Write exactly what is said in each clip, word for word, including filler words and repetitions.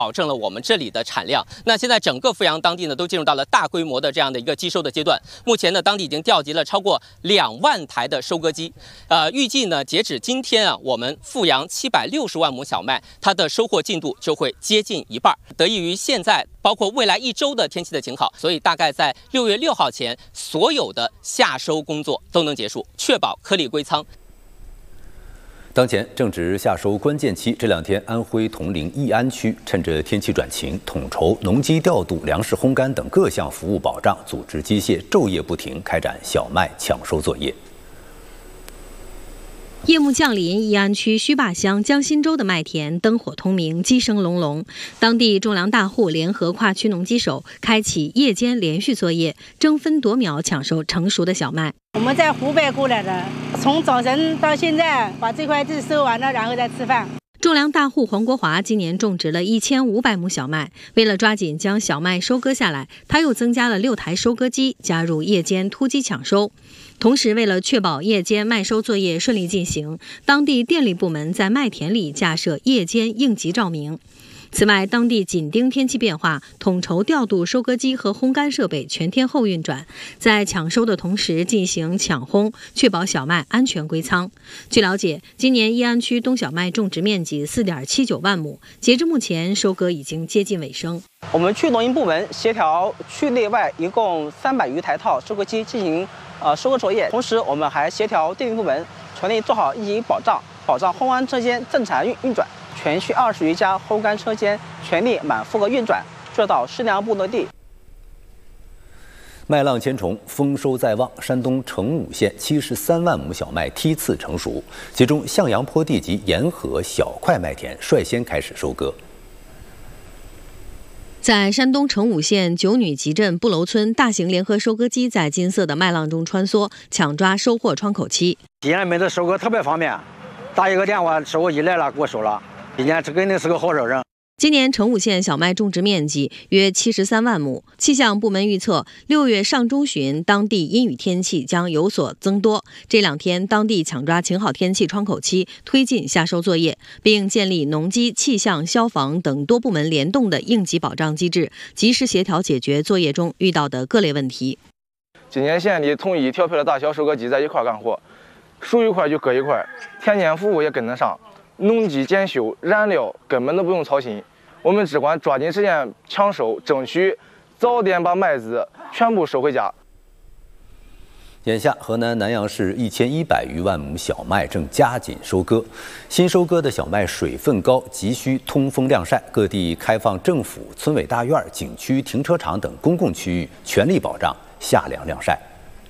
保证了我们这里的产量。那现在整个阜阳当地呢，都进入到了大规模的这样的一个机收的阶段。目前呢，当地已经调集了超过两万台的收割机。呃，预计呢，截止今天啊，我们阜阳七百六十万亩小麦，它的收获进度就会接近一半。得益于现在包括未来一周的天气的晴好，所以大概在六月六号前，所有的夏收工作都能结束，确保颗粒归仓。 当前正值夏收关键期，这两天安徽铜陵义安区趁着天气转晴，统筹农机调度、粮食烘干等各项服务保障，组织机械昼夜不停开展小麦抢收作业。 夜幕降临，义安区须坝乡江心洲的麦田灯火通明，鸡声隆隆。当地种粮大户联合跨区农机手，开启夜间连续作业，争分夺秒抢收成熟的小麦。 我们在湖北过来的，从早晨到现在把这块地收完了，然后再吃饭。 种粮大户黄国华今年种植了一千五百亩小麦，为了抓紧将小麦收割下来，他又增加了六台收割机，加入夜间突击抢收。同时，为了确保夜间麦收作业顺利进行，当地电力部门在麦田里架设夜间应急照明。此外，当地紧盯天气变化，统筹调度收割机和烘干设备全天候运转，在抢收的同时进行抢烘，确保小麦安全归仓。据了解，今年义安区冬小麦种植面积 四点七九万亩，截至目前，收割已经接近尾声。 我们区农业部门协调区内外一共三百余台套收割机进行呃收割作业，同时我们还协调电力部门全力做好应急保障，保障烘干车间正常运运转。全区二十余家烘干车间全力满负荷运转，做到适量不落地。 麦浪千重，丰收在望。山东成武县七十三万亩小麦梯次成熟，其中向阳坡地及沿河小块麦田率先开始收割。 在山东成武县九女集镇布楼村，大型联合收割机在金色的麦浪中穿梭，抢抓收获窗口期。 今年每次收割特别方便，打一个电话，收割机来了，给我收了。今年这肯定是个好事儿。 今年成武县小麦种植面积约七十三万亩，气象部门预测，六月上中旬当地阴雨天气将有所增多。这两天，当地抢抓晴好天气窗口期，推进夏收作业，并建立农机、气象、消防等多部门联动的应急保障机制，及时协调解决作业中遇到的各类问题。 今年县里统一调配了大小收割机在一块干活，熟一块就割一块，田间服务也跟得上。农机检修、燃料根本都不用操心，我们只管抓紧时间抢收，争取早点把麦子全部收回家。 眼下，河南南阳市一千一百余万亩小麦正加紧收割。新收割的小麦水分高，急需通风晾晒。各地开放政府、村委大院、景区、停车场等公共区域，全力保障夏粮晾晒。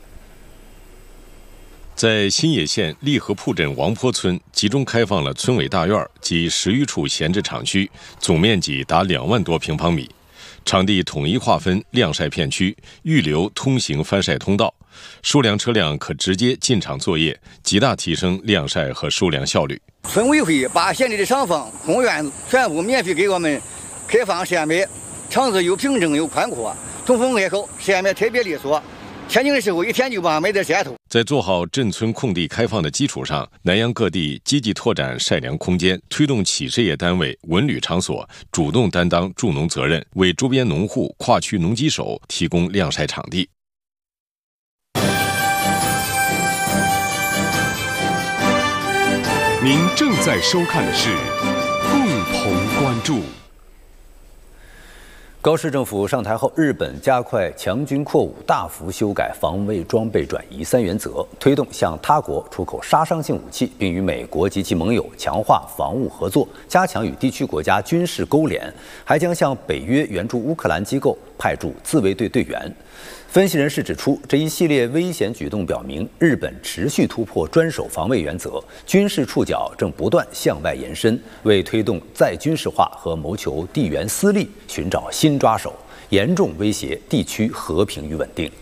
在新野县利河铺镇王坡村，集中开放了村委大院及十余处闲置厂区，总面积达两万多平方米。场地统一划分晾晒片区，预留通行翻晒通道，收粮车辆可直接进场作业，极大提升晾晒和收粮效率。 村委会把县里的厂房、公园全部免费给我们开放晒麦，场子又平整又宽阔，通风开口，晒麦特别利索。天晴的时候，一天就把麦在晒透。 在做好镇村空地开放的基础上，南阳各地积极拓展晒粮空间，推动企事业单位、文旅场所主动担当助农责任，为周边农户、跨区农机手提供晾晒场地。 您正在收看的是共同关注。 高市政府上台后，日本加快强军扩武，大幅修改防卫装备转移三原则，推动向他国出口杀伤性武器，并与美国及其盟友强化防务合作，加强与地区国家军事勾连，还将向北约援助乌克兰机构派驻自卫队队员。分析人士指出，这一系列危险举动表明，日本持续突破专守防卫原则，军事触角正不断向外延伸，为推动再军事化和谋求地缘私利寻找新抓手，严重威胁地区和平与稳定。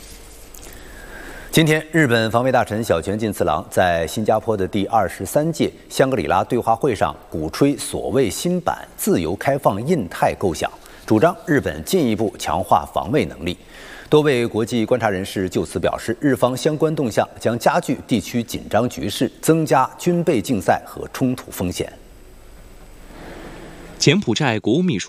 今天，日本防卫大臣小泉进次郎在新加坡的第二十三届香格里拉对话会上鼓吹所谓新版自由开放印太构想，主张日本进一步强化防卫能力。多位国际观察人士就此表示，日方相关动向将加剧地区紧张局势，增加军备竞赛和冲突风险。 柬埔寨国务秘书